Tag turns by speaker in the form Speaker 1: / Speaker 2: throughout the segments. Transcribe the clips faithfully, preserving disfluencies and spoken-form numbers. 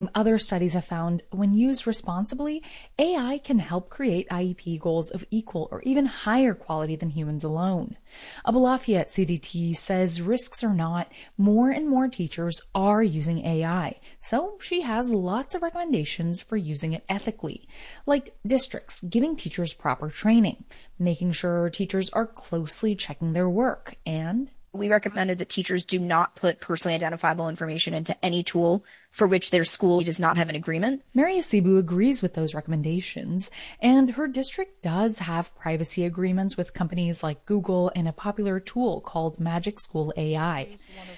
Speaker 1: Other studies have found when used responsibly, A I can help create I E P goals of equal or even higher quality than humans alone. Abulafia at C D T says risks or not, more and more teachers are using A I, so she has lots of recommendations for using it ethically, like districts giving teachers proper training, making sure teachers are closely checking their work, and
Speaker 2: we recommended that teachers do not put personally identifiable information into any tool for which their school does not have an agreement.
Speaker 1: Mary Asibu agrees with those recommendations, and her district does have privacy agreements with companies like Google and a popular tool called Magic School A I.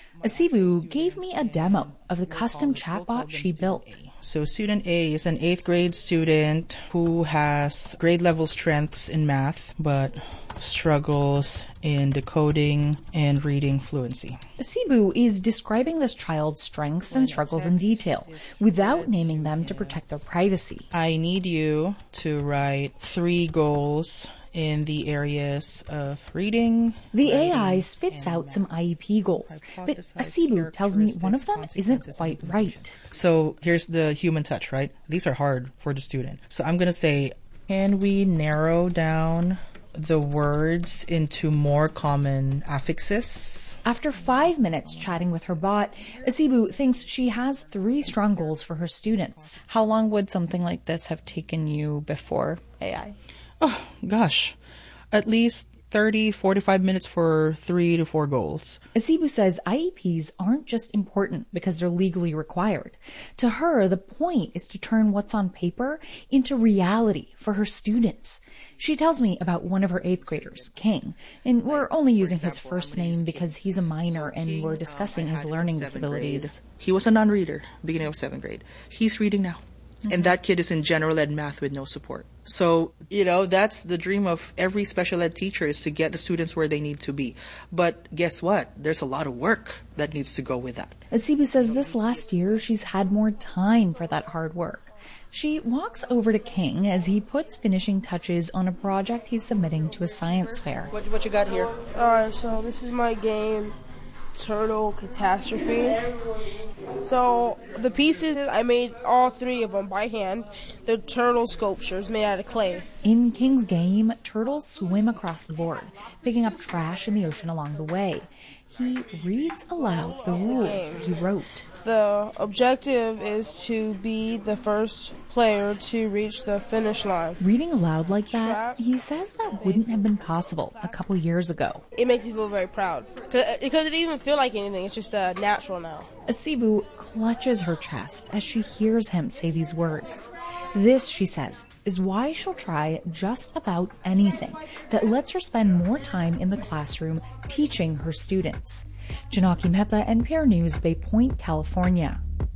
Speaker 1: Asibu gave me a demo of the custom chatbot she built.
Speaker 3: So student A is an eighth grade student who has grade level strengths in math, but struggles in decoding and reading fluency.
Speaker 1: Asibu is describing this child's strengths and struggles in detail, without naming them to protect their privacy.
Speaker 3: I need you to write three goals in the areas of reading.
Speaker 1: The A I spits out some I E P goals, but Asibu tells me one of them isn't quite right.
Speaker 3: So here's the human touch, right? These are hard for the student. So I'm going to say, can we narrow down the words into more common affixes?
Speaker 1: After five minutes chatting with her bot, Asibu thinks she has three strong goals for her students.
Speaker 4: How long would something like this have taken you before A I?
Speaker 3: Oh, gosh. At least thirty, forty-five minutes for three to four goals.
Speaker 1: Asibu says I E Ps aren't just important because they're legally required. To her, the point is to turn what's on paper into reality for her students. She tells me about one of her eighth graders, King, and we're only using his first name because he's a minor and we're discussing his learning disabilities.
Speaker 3: He was a non-reader beginning of seventh grade. He's reading now. Mm-hmm. And that kid is in general ed math with no support. So, you know, that's the dream of every special ed teacher, is to get the students where they need to be. But guess what? There's a lot of work that needs to go with that.
Speaker 1: Asibu says this last year she's had more time for that hard work. She walks over to King as he puts finishing touches on a project he's submitting to a science fair.
Speaker 3: What, what you got here?
Speaker 5: Alright, so this is my game, Turtle Catastrophe. So the pieces, I made all three of them by hand. They're turtle sculptures made out of clay.
Speaker 1: In King's game, turtles swim across the board, picking up trash in the ocean along the way. He reads aloud the rules that he wrote.
Speaker 5: The objective is to be the first player to reach the finish line.
Speaker 1: Reading aloud like that, he says that wouldn't have been possible a couple years ago.
Speaker 5: It makes me feel very proud, because it didn't even feel like anything. It's just uh, natural now.
Speaker 1: Asibu clutches her chest as she hears him say these words. This, she says, is why she'll try just about anything that lets her spend more time in the classroom teaching her students. Janaki Mehta, N P R News, Bay Point, California.